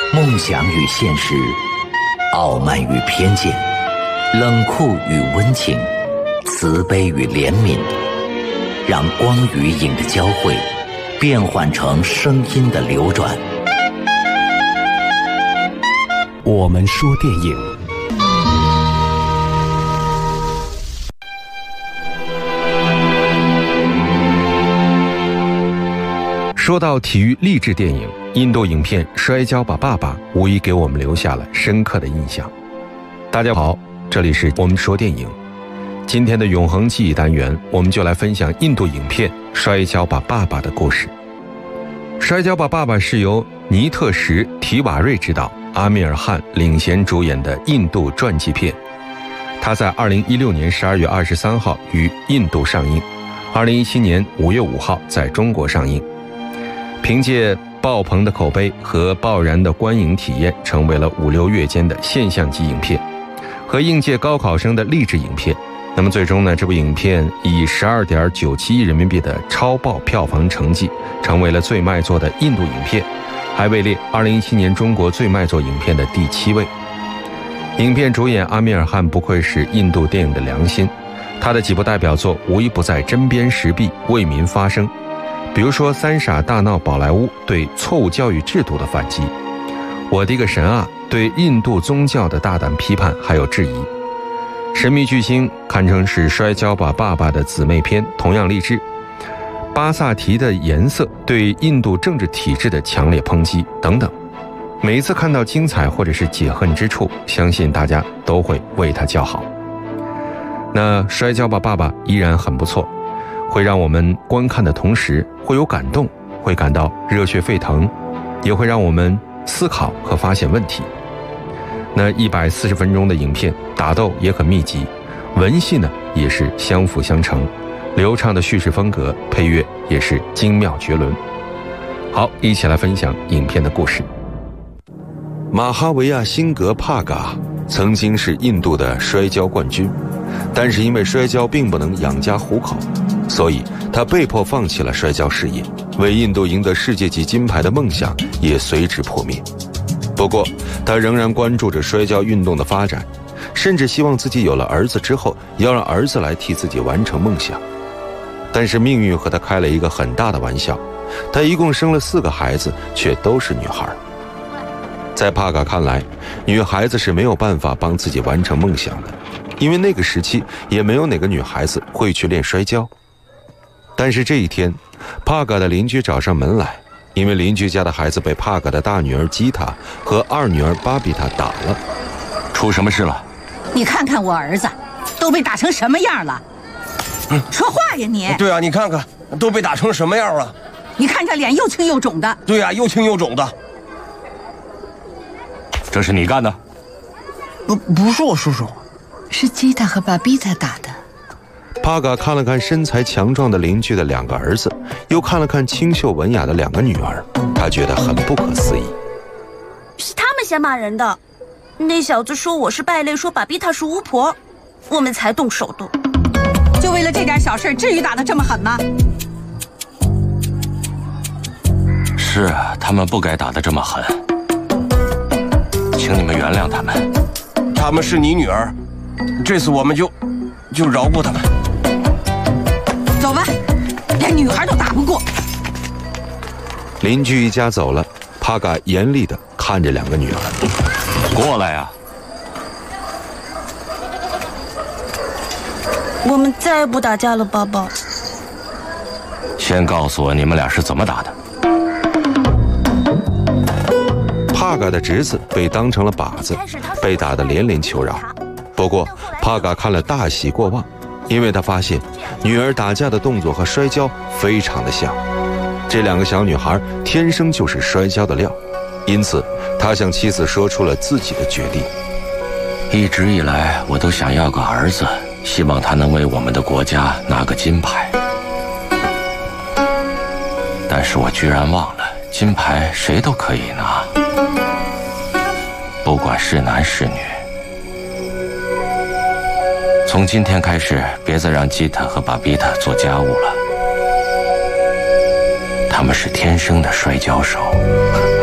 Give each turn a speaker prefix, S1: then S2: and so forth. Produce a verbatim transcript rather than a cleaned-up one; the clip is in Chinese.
S1: 梦想与现实，傲慢与偏见，冷酷与温情，慈悲与怜悯，让光与影的交汇变换成声音的流转。
S2: 我们说电影。说到体育励志电影，印度影片《摔跤吧，爸爸》无疑给我们留下了深刻的印象。大家好，这里是我们说电影。今天的永恒记忆单元，我们就来分享印度影片《摔跤吧，爸爸》的故事。《摔跤吧，爸爸》是由尼特什·提瓦瑞执导，阿米尔汗领衔主演的印度传记片。它在二零一六年十二月二十三号于印度上映，二零一七年五月五号在中国上映。凭借爆棚的口碑和爆燃的观影体验，成为了五六月间的现象级影片和应届高考生的励志影片。那么最终呢，这部影片以 十二点九七亿人民币的超爆票房成绩，成为了最卖座的印度影片，还位列二零一七年中国最卖座影片的第七位。影片主演阿米尔汗不愧是印度电影的良心，他的几部代表作无一不在针砭时弊，为民发声。比如说三傻大闹宝莱坞对错误教育制度的反击，我的个神啊对印度宗教的大胆批判还有质疑，神秘巨星堪称是摔跤吧爸爸的姊妹篇，同样励志，巴萨提的颜色对印度政治体制的强烈抨击等等。每一次看到精彩或者是解恨之处，相信大家都会为他叫好。那摔跤吧爸爸依然很不错，会让我们观看的同时会有感动，会感到热血沸腾，也会让我们思考和发现问题。那一百四十分钟的影片，打斗也很密集，文戏呢也是相辅相成，流畅的叙事风格，配乐也是精妙绝伦。好，一起来分享影片的故事。马哈维亚辛格帕嘎曾经是印度的摔跤冠军，但是因为摔跤并不能养家糊口，所以他被迫放弃了摔跤事业，为印度赢得世界级金牌的梦想也随之破灭。不过他仍然关注着摔跤运动的发展，甚至希望自己有了儿子之后要让儿子来替自己完成梦想。但是命运和他开了一个很大的玩笑，他一共生了四个孩子，却都是女孩。在帕嘎看来，女孩子是没有办法帮自己完成梦想的，因为那个时期也没有哪个女孩子会去练摔跤。但是这一天，帕嘎的邻居找上门来，因为邻居家的孩子被帕嘎的大女儿吉塔和二女儿巴比塔打了。
S3: 出什么事了？
S4: 你看看我儿子都被打成什么样了。嗯，说话呀你。
S5: 对啊，你看看都被打成什么样了。
S4: 你看这脸又青又肿的。
S5: 对啊，又青又肿的。
S3: 这是你干的？
S5: 不不是我叔叔，
S6: 是吉塔和巴比塔打的。
S2: 帕嘎看了看身材强壮的邻居的两个儿子，又看了看清秀文雅的两个女儿，他觉得很不可思议。
S7: 是他们先骂人的，那小子说我是败类，说巴比塔是巫婆，我们才动手的。
S4: 就为了这点小事，至于打得这么狠吗？
S3: 是啊，他们不该打得这么狠，请你们原谅他们。
S5: 他们是你女儿，这次我们就就饶过他们。
S4: 走吧，连女孩都打不过。
S2: 邻居一家走了，帕嘎严厉地看着两个女儿。
S3: 过来呀！
S7: 我们再也不打架了，爸爸。
S3: 先告诉我你们俩是怎么打的。
S2: 帕嘎的侄子被当成了靶子，被打得连连求饶。不过帕嘎看了大喜过望，因为他发现女儿打架的动作和摔跤非常的像，这两个小女孩天生就是摔跤的料，因此他向妻子说出了自己的决定。
S3: 一直以来我都想要个儿子，希望他能为我们的国家拿个金牌，但是我居然忘了，金牌谁都可以拿，不管是男是女。从今天开始，别再让吉塔和巴比塔做家务了，他们是天生的摔跤手。